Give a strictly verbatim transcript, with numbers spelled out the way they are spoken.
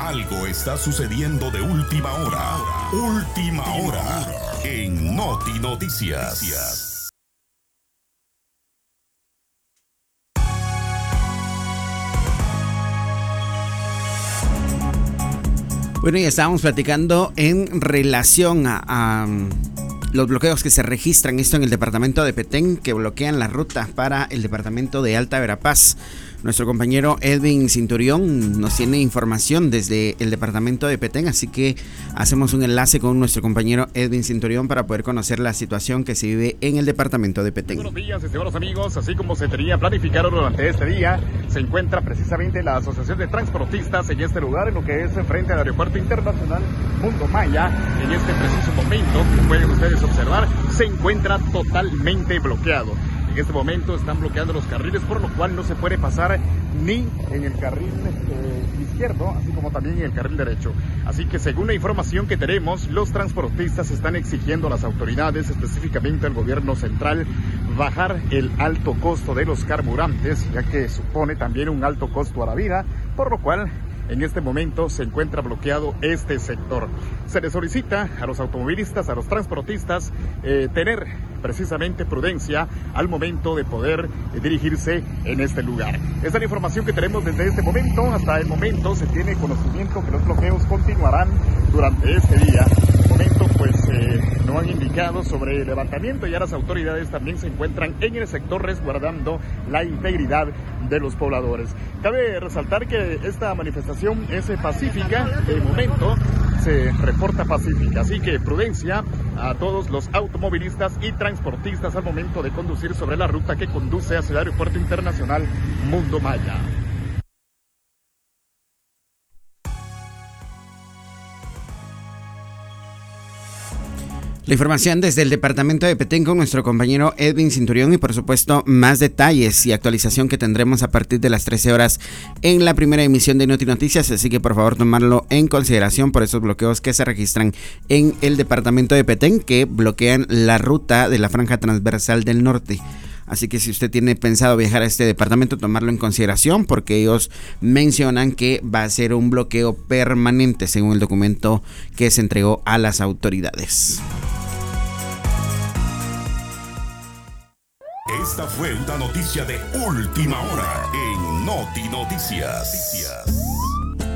Algo está sucediendo de última hora. Última hora en Noti Noticias. Bueno, ya estábamos platicando en relación a, a los bloqueos que se registran, esto en el departamento de Petén, que bloquean la ruta para el departamento de Alta Verapaz. Nuestro compañero Edwin Cinturión nos tiene información desde el departamento de Petén, así que hacemos un enlace con nuestro compañero Edwin Cinturión para poder conocer la situación que se vive en el departamento de Petén. Buenos días, estimados amigos. Así como se tenía planificado durante este día, se encuentra precisamente la Asociación de Transportistas en este lugar, en lo que es frente al Aeropuerto Internacional Mundo Maya. En este preciso momento, como pueden ustedes observar, se encuentra totalmente bloqueado. En este momento están bloqueando los carriles, por lo cual no se puede pasar ni en el carril eh, izquierdo, así como también en el carril derecho. Así que según la información que tenemos, los transportistas están exigiendo a las autoridades, específicamente al gobierno central, bajar el alto costo de los carburantes, ya que supone también un alto costo a la vida, por lo cual en este momento se encuentra bloqueado este sector. Se les solicita a los automovilistas, a los transportistas, eh, tener precisamente prudencia al momento de poder eh, dirigirse en este lugar. Esta es la información que tenemos desde este momento. Hasta el momento se tiene conocimiento que los bloqueos continuarán durante este día. De momento pues eh, no han indicado sobre el levantamiento, y ya las autoridades también se encuentran en el sector resguardando la integridad de los pobladores. Cabe resaltar que esta manifestación es pacífica, de momento se reporta pacífica, así que prudencia a todos los automovilistas y transportistas al momento de conducir sobre la ruta que conduce hacia el Aeropuerto Internacional Mundo Maya. La información desde el departamento de Petén con nuestro compañero Edwin Cinturión, y por supuesto más detalles y actualización que tendremos a partir de las trece horas en la primera emisión de Noti Noticias, así que por favor tomarlo en consideración por esos bloqueos que se registran en el departamento de Petén, que bloquean la ruta de la franja transversal del norte. Así que si usted tiene pensado viajar a este departamento, tomarlo en consideración, porque ellos mencionan que va a ser un bloqueo permanente según el documento que se entregó a las autoridades. Esta fue una noticia de última hora en Noti Noticias.